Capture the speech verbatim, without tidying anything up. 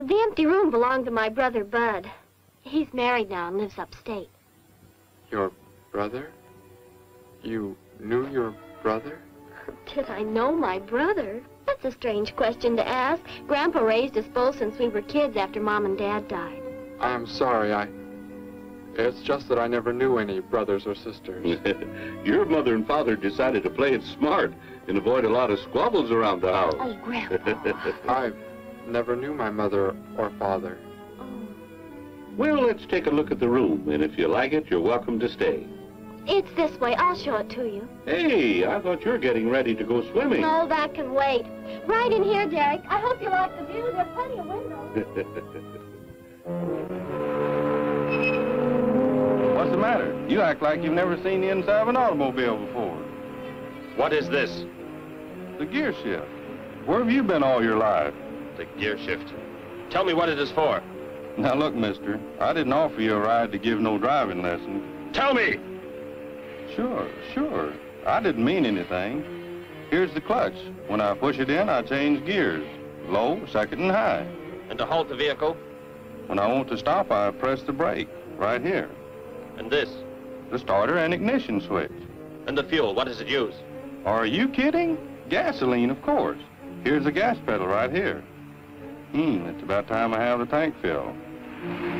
The empty room belonged to my brother, Bud. He's married now and lives upstate. Your brother? You knew your brother? Did I know my brother? That's a strange question to ask. Grandpa raised us both since we were kids after Mom and Dad died. I'm sorry, I... It's just that I never knew any brothers or sisters. Your mother and father decided to play it smart and avoid a lot of squabbles around the house. Oh, Grandpa. I never knew my mother or father. Oh. Well, let's take a look at the room, and if you like it, you're welcome to stay. It's this way. I'll show it to you. Hey, I thought you were getting ready to go swimming. No, that can wait. Right in here, Derek. I hope you like the view. There are plenty of windows. What's the matter? You act like you've never seen the inside of an automobile before. What is this? The gear shift. Where have you been all your life? The gear shift. Tell me what it is for. Now look, mister, I didn't offer you a ride to give no driving lesson. Tell me! Sure, sure. I didn't mean anything. Here's the clutch. When I push it in, I change gears. Low, second, and high. And to halt the vehicle? When I want to stop, I press the brake, right here. And this? The starter and ignition switch. And the fuel, what does it use? Are you kidding? Gasoline, of course. Here's the gas pedal right here. Hmm, it's about time I have the tank filled.